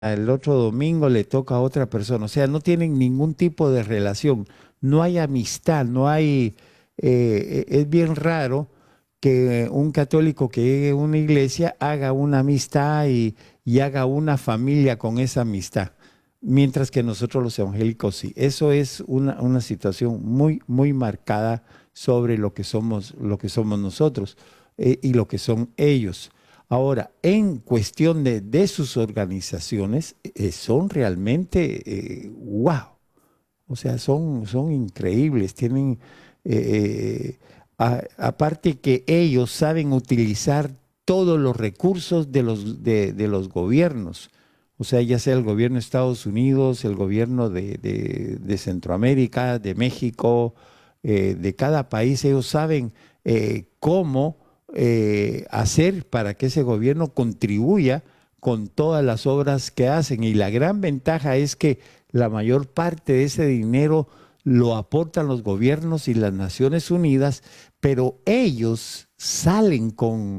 el otro domingo le toca a otra persona. O sea, no tienen ningún tipo de relación, no hay amistad, no hay... es bien raro que un católico que llegue a una iglesia haga una amistad y haga una familia con esa amistad, mientras que nosotros los evangélicos sí. Eso es una situación muy, muy marcada sobre lo que somos nosotros y lo que son ellos. Ahora, en cuestión de sus organizaciones, son realmente, wow, o sea, son increíbles, tienen, aparte que ellos saben utilizar todos los recursos de los gobiernos, o sea, ya sea el gobierno de Estados Unidos, el gobierno de Centroamérica, de México, de cada país, ellos saben cómo hacer para que ese gobierno contribuya con todas las obras que hacen. Y la gran ventaja es que la mayor parte de ese dinero lo aportan los gobiernos y las Naciones Unidas, pero ellos salen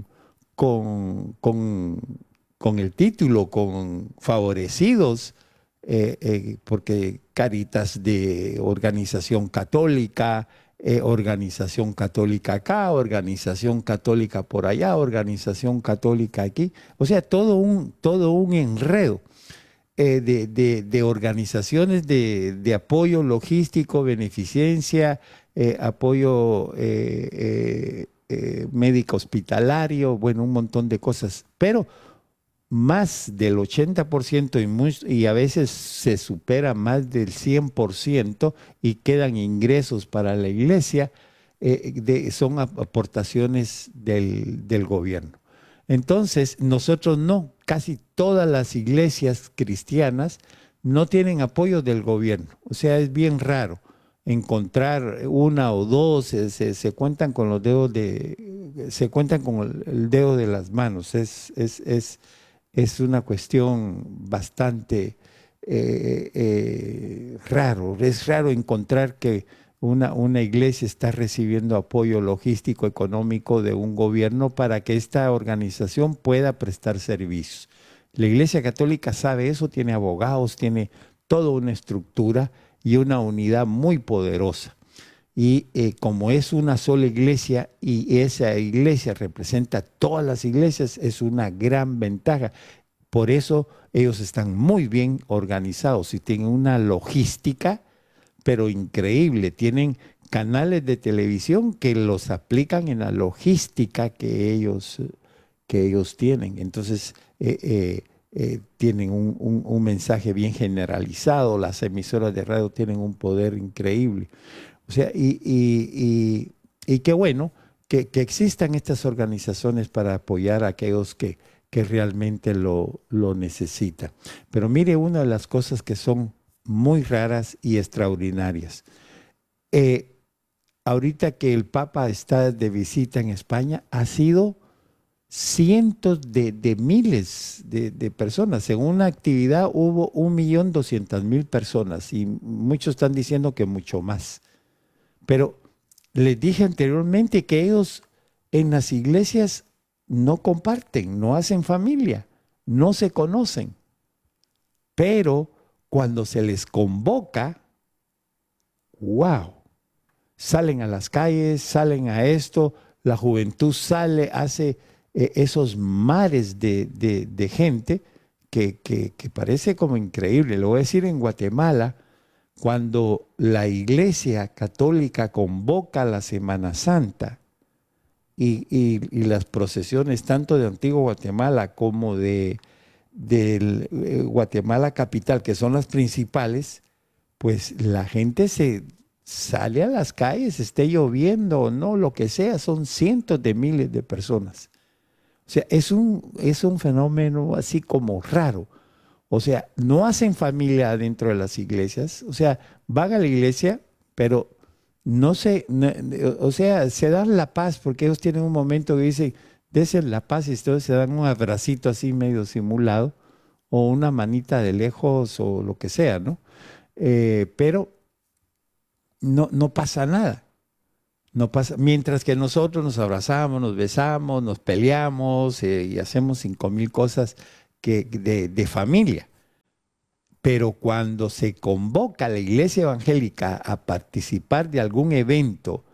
con, con el título, con favorecidos, porque Caritas de organización católica acá, organización católica por allá, organización católica aquí, o sea, todo un enredo de organizaciones de apoyo logístico, beneficencia, apoyo médico hospitalario, bueno, un montón de cosas, pero más del 80% y a veces se supera más del 100% y quedan ingresos para la iglesia, son aportaciones del gobierno. Entonces, nosotros no, casi todas las iglesias cristianas no tienen apoyo del gobierno. O sea, es bien raro encontrar una o dos, se cuentan con los dedos se cuentan con el dedo de las manos. Es una cuestión bastante raro. Es raro encontrar que una iglesia está recibiendo apoyo logístico, económico de un gobierno para que esta organización pueda prestar servicios. La Iglesia Católica sabe eso, tiene abogados, tiene toda una estructura y una unidad muy poderosa. Y como es una sola iglesia y esa iglesia representa a todas las iglesias, es una gran ventaja. Por eso ellos están muy bien organizados y tienen una logística, pero increíble. Tienen canales de televisión que los aplican en la logística que ellos tienen. Entonces, tienen un mensaje bien generalizado. Las emisoras de radio tienen un poder increíble. O sea, y qué bueno que existan estas organizaciones para apoyar a aquellos que realmente lo necesitan. Pero mire, una de las cosas que son muy raras y extraordinarias. Eh, Ahorita que el Papa está de visita en España, ha sido cientos de miles de personas. En una actividad hubo 1.200.000 personas y muchos están diciendo que mucho más. Pero les dije anteriormente que ellos en las iglesias no comparten, no hacen familia, no se conocen. Pero cuando se les convoca, wow, salen a las calles, salen a esto, la juventud sale, hace esos mares de gente que parece como increíble. Lo voy a decir en Guatemala, cuando la Iglesia Católica convoca la Semana Santa y las procesiones tanto de Antiguo Guatemala como de Guatemala capital, que son las principales, pues la gente se sale a las calles, esté lloviendo o no, lo que sea, son cientos de miles de personas. O sea, es un fenómeno así como raro. O sea, no hacen familia dentro de las iglesias. O sea, van a la iglesia, pero no se, o sea, se dan la paz porque ellos tienen un momento que dicen, desen la paz y entonces se dan un abracito así medio simulado o una manita de lejos o lo que sea, ¿no? Pero no pasa nada. No pasa, mientras que nosotros nos abrazamos, nos besamos, nos peleamos y hacemos 5.000 cosas de familia. Pero cuando se convoca a la iglesia evangélica a participar de algún evento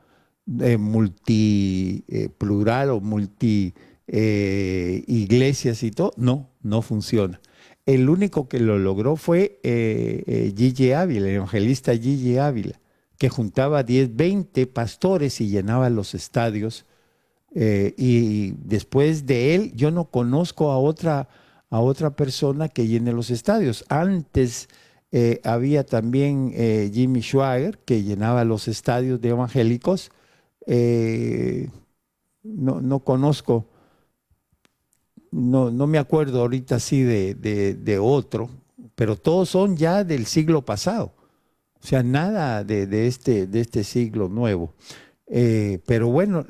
plural o multi iglesias y todo, no, no funciona. El único que lo logró fue Gigi Ávila, el evangelista Gigi Ávila, que juntaba 10, 20 pastores y llenaba los estadios. Y después de él, yo no conozco a otra persona que llene los estadios. Antes había también Jimmy Schwager, que llenaba los estadios de evangélicos. No conozco, no me acuerdo ahorita así de otro, pero todos son ya del siglo pasado. O sea, nada de este siglo nuevo. Pero bueno,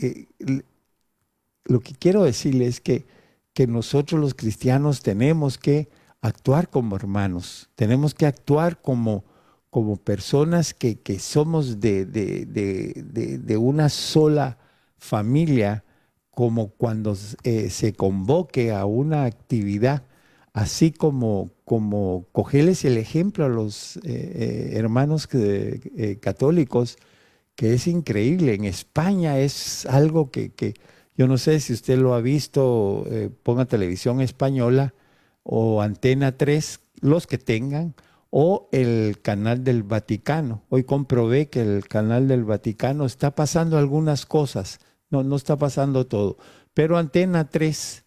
lo que quiero decirles es que nosotros los cristianos tenemos que actuar como hermanos, tenemos que actuar como personas que somos de una sola familia, como cuando se convoque a una actividad, así como cogerles el ejemplo a los hermanos católicos, que es increíble. En España es algo que yo no sé si usted lo ha visto, ponga televisión española o Antena 3, los que tengan, o el canal del Vaticano. Hoy comprobé que el canal del Vaticano está pasando algunas cosas, no está pasando todo, pero Antena 3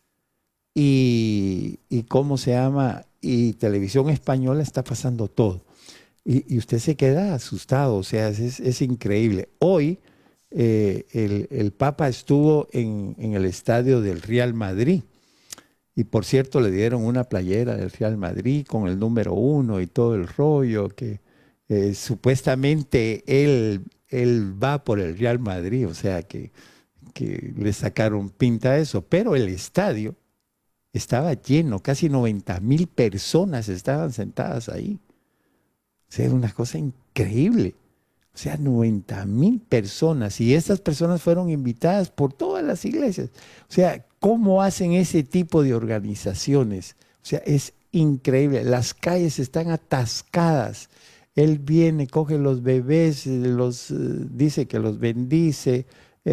y ¿cómo se llama? Y televisión española está pasando todo. Y usted se queda asustado, o sea, es increíble. Hoy el Papa estuvo en el estadio del Real Madrid y por cierto le dieron una playera del Real Madrid con el número 1 y todo el rollo, que supuestamente él va por el Real Madrid, o sea que le sacaron pinta a eso, pero el estadio estaba lleno, casi 90.000 personas estaban sentadas ahí. O sea, era una cosa increíble. O sea, 90.000 personas. Y estas personas fueron invitadas por todas las iglesias. O sea, ¿cómo hacen ese tipo de organizaciones? O sea, es increíble. Las calles están atascadas. Él viene, coge los bebés, dice que los bendice.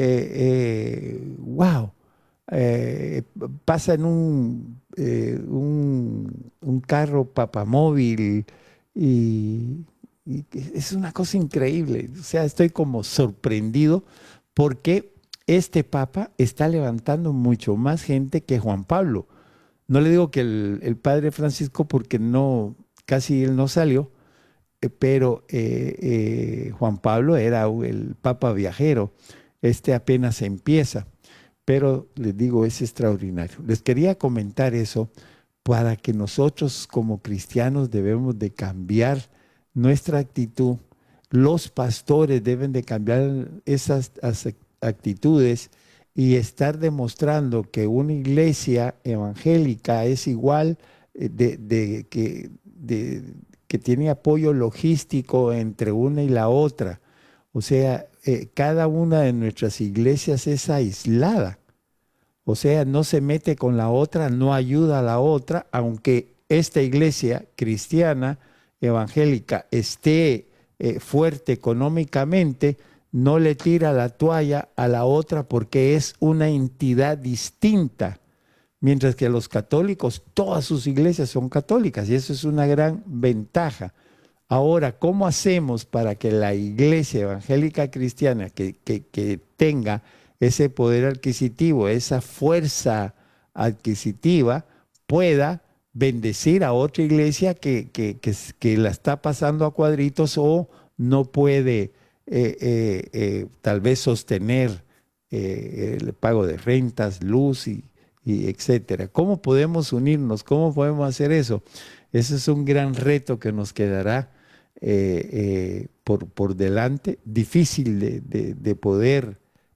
¡Wow! Pasa en un carro papamóvil y, y es una cosa increíble. O sea, estoy como sorprendido porque este papa está levantando mucho más gente que Juan Pablo. No le digo que el padre Francisco porque no, casi él no salió, pero Juan Pablo era el papa viajero. Este apenas empieza, pero les digo, es extraordinario. Les quería comentar eso para que nosotros como cristianos debemos de cambiar nuestra actitud. Los pastores deben de cambiar esas actitudes y estar demostrando que una iglesia evangélica es igual que tiene apoyo logístico entre una y la otra. O sea, cada una de nuestras iglesias es aislada. O sea, no se mete con la otra, no ayuda a la otra, aunque esta iglesia cristiana, evangélica, esté fuerte económicamente, no le tira la toalla a la otra porque es una entidad distinta. Mientras que los católicos, todas sus iglesias son católicas y eso es una gran ventaja. Ahora, ¿cómo hacemos para que la iglesia evangélica cristiana que tenga ese poder adquisitivo, esa fuerza adquisitiva, pueda bendecir a otra iglesia que la está pasando a cuadritos o no puede tal vez sostener el pago de rentas, luz y etcétera? ¿Cómo podemos unirnos? ¿Cómo podemos hacer eso? Ese es un gran reto que nos quedará por delante, difícil de poder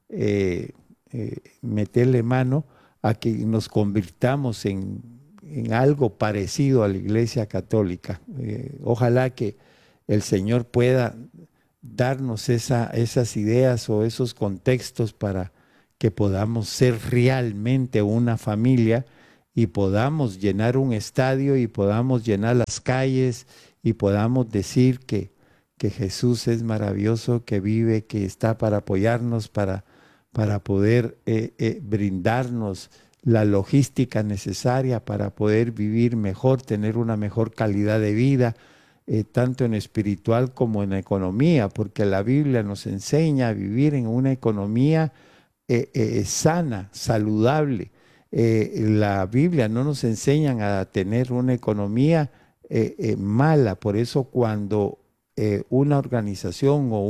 meterle mano a que nos convirtamos en algo parecido a la Iglesia Católica. Ojalá que el Señor pueda darnos esas ideas o esos contextos para que podamos ser realmente una familia y podamos llenar un estadio y podamos llenar las calles y podamos decir que Jesús es maravilloso, que vive, que está para apoyarnos, para poder brindarnos la logística necesaria para poder vivir mejor, tener una mejor calidad de vida, tanto en espiritual como en economía, porque la Biblia nos enseña a vivir en una economía sana, saludable. La Biblia no nos enseña a tener una economía mala, por eso cuando una organización o,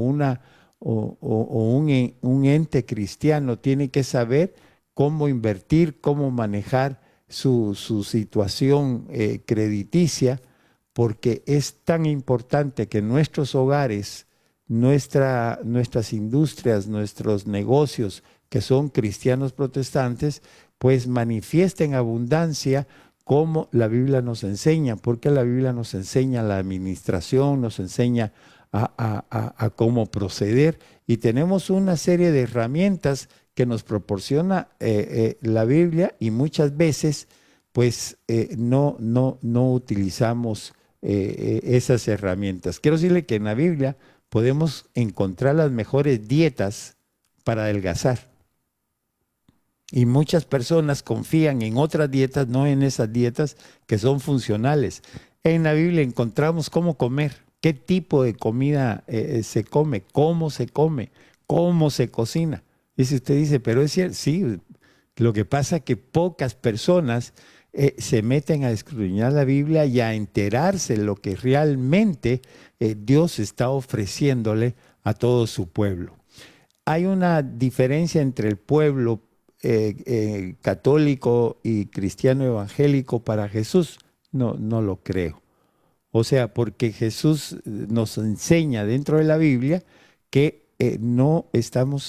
un ente cristiano tiene que saber cómo invertir, cómo manejar su situación crediticia, porque es tan importante que nuestros hogares, nuestras industrias, nuestros negocios que son cristianos protestantes, pues manifiesten abundancia como la Biblia nos enseña, porque la Biblia nos enseña la administración, nos enseña a cómo proceder y tenemos una serie de herramientas que nos proporciona la Biblia y muchas veces pues no utilizamos esas herramientas. Quiero decirle que en la Biblia podemos encontrar las mejores dietas para adelgazar. Y muchas personas confían en otras dietas, no en esas dietas que son funcionales. En la Biblia encontramos cómo comer, qué tipo de comida se come, cómo se cocina. Y si usted dice, pero es cierto, sí, lo que pasa es que pocas personas se meten a escudriñar la Biblia y a enterarse de lo que realmente Dios está ofreciéndole a todo su pueblo. Hay una diferencia entre el pueblo católico y cristiano evangélico para Jesús. No lo creo. O sea, porque Jesús nos enseña dentro de la Biblia que no estamos,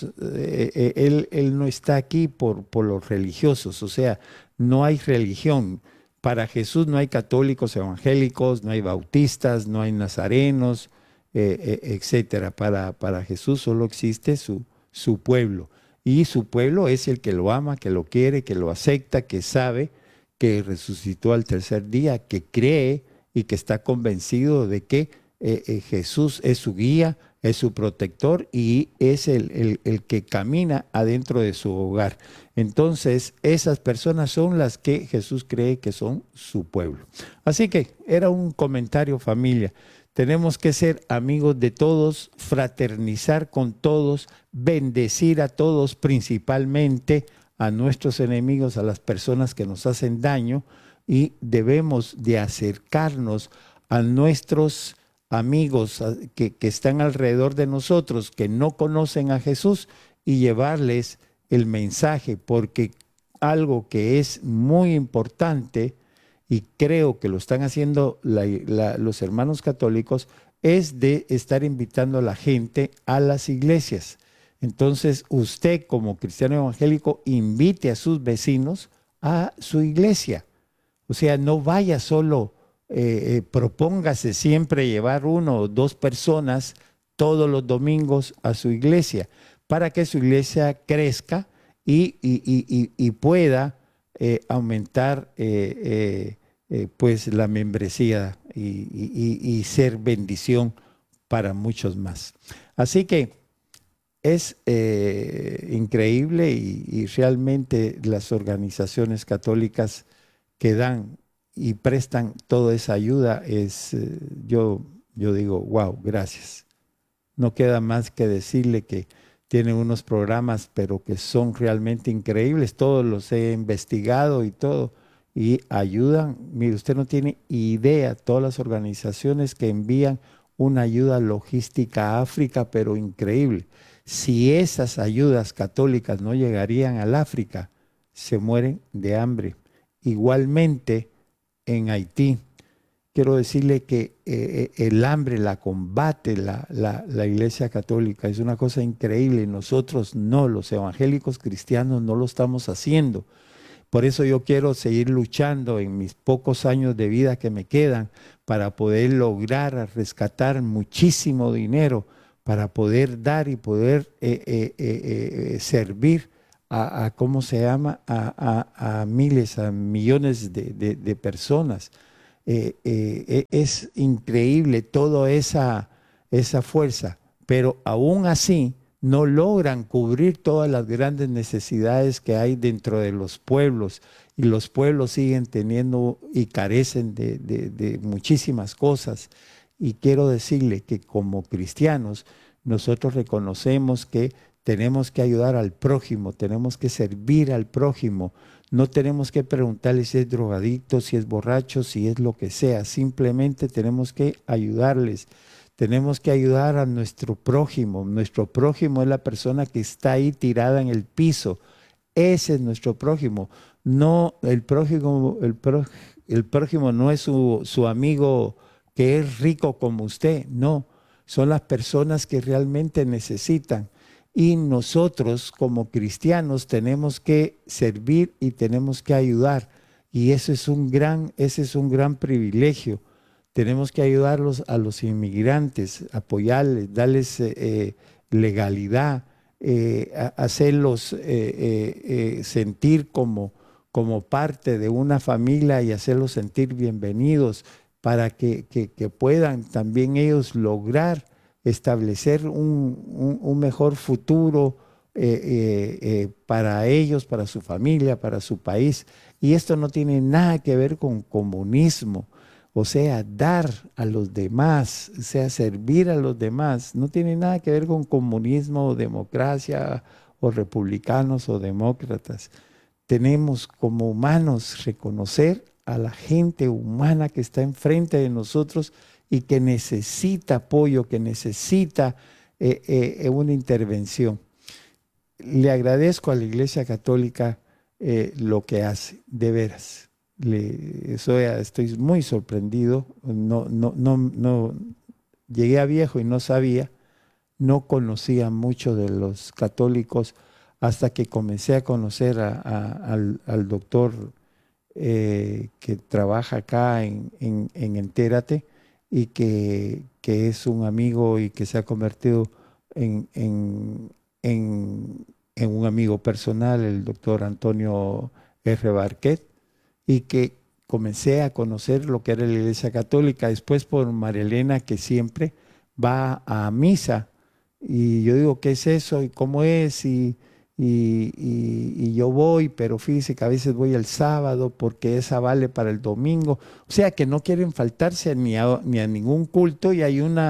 él no está aquí por los religiosos, o sea, no hay religión. Para Jesús no hay católicos evangélicos, no hay bautistas, no hay nazarenos, etcétera. Para Jesús solo existe su pueblo. Y su pueblo es el que lo ama, que lo quiere, que lo acepta, que sabe que resucitó al tercer día, que cree y que está convencido de que Jesús es su guía, es su protector y es el que camina adentro de su hogar. Entonces, esas personas son las que Jesús cree que son su pueblo. Así que era un comentario, familia. Tenemos que ser amigos de todos, fraternizar con todos, bendecir a todos, principalmente a nuestros enemigos, a las personas que nos hacen daño, y debemos de acercarnos a nuestros amigos que están alrededor de nosotros, que no conocen a Jesús, y llevarles el mensaje, porque algo que es muy importante, y creo que lo están haciendo los hermanos católicos, es de estar invitando a la gente a las iglesias. Entonces, usted como cristiano evangélico, invite a sus vecinos a su iglesia. O sea, no vaya solo, propóngase siempre llevar 1 o 2 personas todos los domingos a su iglesia, para que su iglesia crezca y pueda aumentar pues la membresía y ser bendición para muchos más. Así que es increíble y realmente las organizaciones católicas que dan y prestan toda esa ayuda yo digo, wow, gracias. No queda más que decirle que tienen unos programas, pero que son realmente increíbles. Todos los he investigado y todo, y ayudan. Mire, usted no tiene idea, todas las organizaciones que envían una ayuda logística a África, pero increíble. Si esas ayudas católicas no llegarían al África, se mueren de hambre. Igualmente en Haití. Quiero decirle que el hambre la combate la Iglesia Católica. Es una cosa increíble. Nosotros no, los evangélicos cristianos, no lo estamos haciendo. Por eso yo quiero seguir luchando en mis pocos años de vida que me quedan para poder lograr rescatar muchísimo dinero, para poder dar y poder servir ¿cómo se llama? A miles, a millones de personas. Es increíble toda esa fuerza, pero aún así no logran cubrir todas las grandes necesidades que hay dentro de los pueblos, y los pueblos siguen teniendo y carecen de muchísimas cosas. Y quiero decirle que como cristianos nosotros reconocemos que tenemos que ayudar al prójimo, tenemos que servir al prójimo. No tenemos que preguntarle si es drogadicto, si es borracho, si es lo que sea. Simplemente tenemos que ayudarles. Tenemos que ayudar a nuestro prójimo. Nuestro prójimo es la persona que está ahí tirada en el piso. Ese es nuestro prójimo. No, el prójimo no es su amigo que es rico como usted. No, son las personas que realmente necesitan. Y nosotros como cristianos tenemos que servir y tenemos que ayudar. Y ese es un gran privilegio. Tenemos que ayudarlos a los inmigrantes, apoyarles, darles legalidad, hacerlos sentir como parte de una familia y hacerlos sentir bienvenidos para que puedan también ellos lograr establecer un mejor futuro para ellos, para su familia, para su país. Y esto no tiene nada que ver con comunismo. O sea, dar a los demás, o sea, servir a los demás, no tiene nada que ver con comunismo o democracia o republicanos o demócratas. Tenemos como humanos reconocer a la gente humana que está enfrente de nosotros y que necesita apoyo, que necesita una intervención. Le agradezco a la Iglesia Católica lo que hace, de veras. Estoy muy sorprendido. No, llegué a viejo y no sabía, no conocía mucho de los católicos hasta que comencé a conocer al doctor que trabaja acá en Entérate, y que es un amigo y que se ha convertido en un amigo personal, el doctor Antonio R. Barquet, y que comencé a conocer lo que era la Iglesia Católica, después por María Elena, que siempre va a misa, y yo digo, ¿qué es eso? ¿Y cómo es? Y yo voy, pero fíjese que a veces voy el sábado porque esa vale para el domingo. O sea que no quieren faltarse ni a ningún culto, y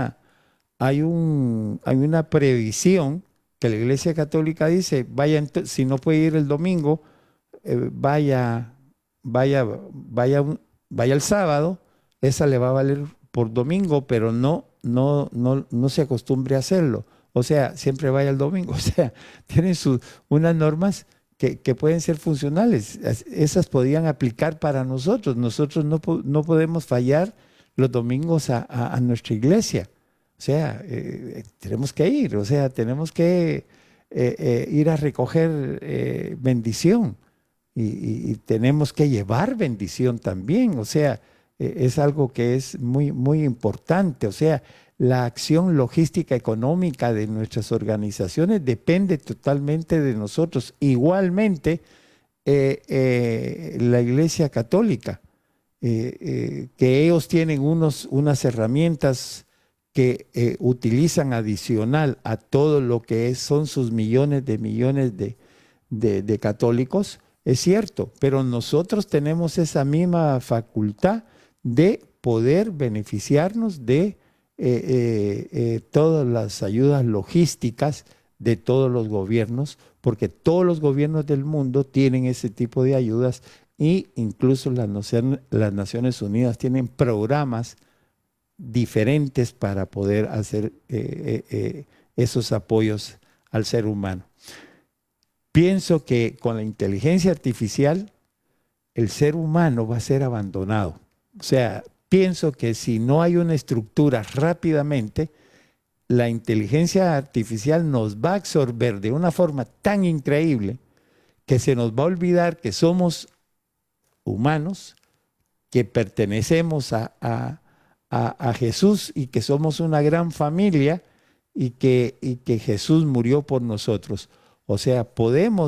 hay una previsión que la Iglesia Católica dice, si no puede ir el domingo, vaya, vaya, vaya el sábado, esa le va a valer por domingo, pero no se acostumbre a hacerlo. O sea, siempre vaya el domingo. O sea, tienen unas normas que pueden ser funcionales. Esas podían aplicar para nosotros. Nosotros no podemos fallar los domingos a nuestra iglesia. O sea, tenemos que ir. O sea, tenemos que ir a recoger bendición. Y tenemos que llevar bendición también. O sea, es algo que es muy, muy importante. O sea, la acción logística económica de nuestras organizaciones depende totalmente de nosotros. Igualmente, la Iglesia Católica, que ellos tienen unas herramientas que utilizan adicional a todo lo que son sus millones de católicos, es cierto, pero nosotros tenemos esa misma facultad de poder beneficiarnos de todas las ayudas logísticas de todos los gobiernos, porque todos los gobiernos del mundo tienen ese tipo de ayudas, e incluso las Naciones Unidas tienen programas diferentes para poder hacer esos apoyos al ser humano. Pienso que con la inteligencia artificial el ser humano va a ser abandonado. O sea, pienso que si no hay una estructura rápidamente, la inteligencia artificial nos va a absorber de una forma tan increíble que se nos va a olvidar que somos humanos, que pertenecemos a Jesús y que somos una gran familia, y que Jesús murió por nosotros. O sea, podemos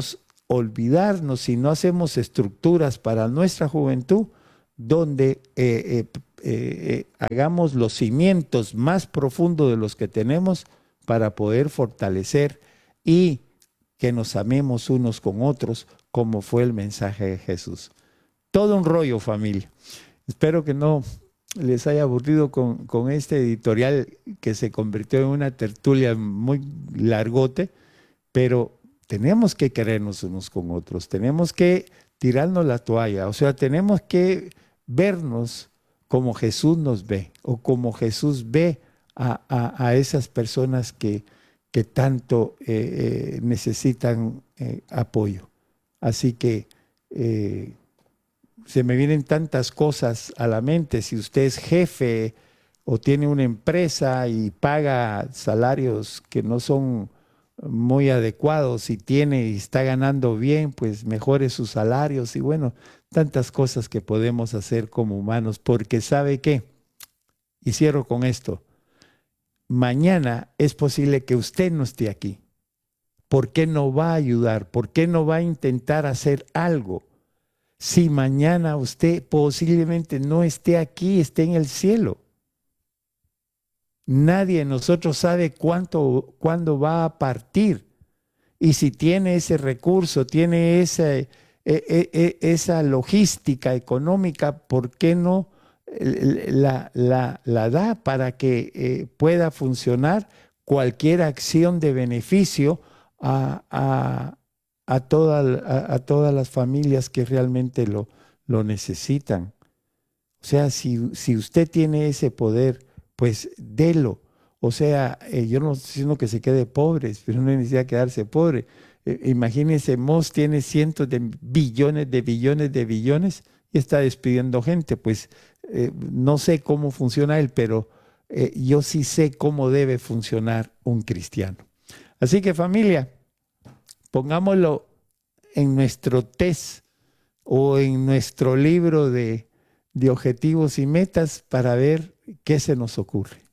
olvidarnos si no hacemos estructuras para nuestra juventud donde hagamos los cimientos más profundos de los que tenemos para poder fortalecer y que nos amemos unos con otros, como fue el mensaje de Jesús. Todo un rollo, familia. Espero que no les haya aburrido con este editorial que se convirtió en una tertulia muy largote, pero tenemos que querernos unos con otros, tenemos que tirarnos la toalla, o sea, tenemos que vernos como Jesús nos ve, o como Jesús ve a esas personas que tanto necesitan apoyo. Así que se me vienen tantas cosas a la mente. Si usted es jefe o tiene una empresa y paga salarios que no son muy adecuados y está ganando bien, pues mejore sus salarios y bueno, tantas cosas que podemos hacer como humanos, porque ¿sabe qué? Y cierro con esto. Mañana es posible que usted no esté aquí. ¿Por qué no va a ayudar? ¿Por qué no va a intentar hacer algo? Si mañana usted posiblemente no esté aquí, esté en el cielo. Nadie de nosotros sabe cuándo va a partir. Y si tiene ese recurso, tiene esa logística económica, ¿por qué no la da para que pueda funcionar cualquier acción de beneficio a todas las familias que realmente lo necesitan? O sea, si usted tiene ese poder, pues délo. O sea, yo no estoy diciendo que se quede pobre, pero no hay necesidad de quedarse pobre. Imagínense, Moss tiene cientos de billones de billones de billones y está despidiendo gente. Pues no sé cómo funciona él, pero yo sí sé cómo debe funcionar un cristiano. Así que familia, pongámoslo en nuestro test o en nuestro libro de objetivos y metas para ver qué se nos ocurre.